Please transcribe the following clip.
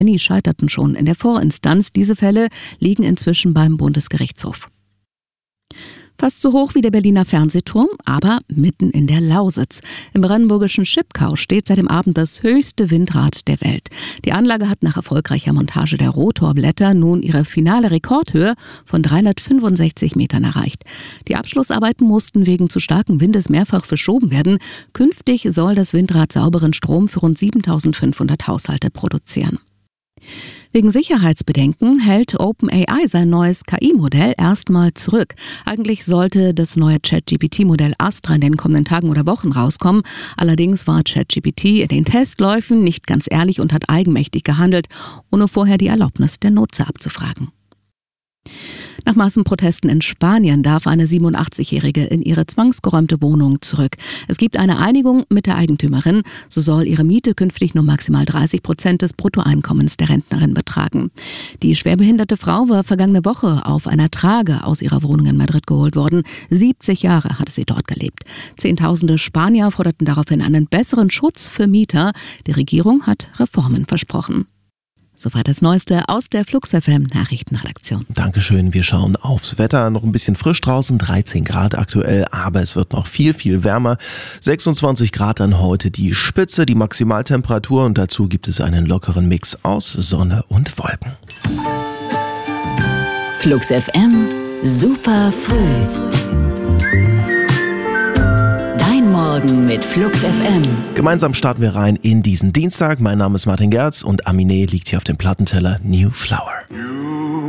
scheiterten schon in der Vorinstanz. Diese Fälle liegen inzwischen beim Bundesgerichtshof. Fast so hoch wie der Berliner Fernsehturm, aber mitten in der Lausitz. Im brandenburgischen Schipkau steht seit dem Abend das höchste Windrad der Welt. Die Anlage hat nach erfolgreicher Montage der Rotorblätter nun ihre finale Rekordhöhe von 365 Metern erreicht. Die Abschlussarbeiten mussten wegen zu starken Windes mehrfach verschoben werden. Künftig soll das Windrad sauberen Strom für rund 7.500 Haushalte produzieren. Wegen Sicherheitsbedenken hält OpenAI sein neues KI-Modell erstmal zurück. Eigentlich sollte das neue ChatGPT-Modell Astra in den kommenden Tagen oder Wochen rauskommen. Allerdings war ChatGPT in den Testläufen nicht ganz ehrlich und hat eigenmächtig gehandelt, ohne vorher die Erlaubnis der Nutzer abzufragen. Nach Massenprotesten in Spanien darf eine 87-Jährige in ihre zwangsgeräumte Wohnung zurück. Es gibt eine Einigung mit der Eigentümerin. So soll ihre Miete künftig nur maximal 30% des Bruttoeinkommens der Rentnerin betragen. Die schwerbehinderte Frau war vergangene Woche auf einer Trage aus ihrer Wohnung in Madrid geholt worden. 70 Jahre hatte sie dort gelebt. Zehntausende Spanier forderten daraufhin einen besseren Schutz für Mieter. Die Regierung hat Reformen versprochen. Soweit das Neueste aus der Flux FM Nachrichtenredaktion. Dankeschön. Wir schauen aufs Wetter. Noch ein bisschen frisch draußen, 13 Grad aktuell, aber es wird noch viel, viel wärmer. 26 Grad dann heute die Spitze, die Maximaltemperatur und dazu gibt es einen lockeren Mix aus Sonne und Wolken. Flux FM, super früh. Morgen mit Flux FM. Gemeinsam starten wir rein in diesen Dienstag. Mein Name ist Martin Gerz und Aminé liegt hier auf dem Plattenteller New Flower.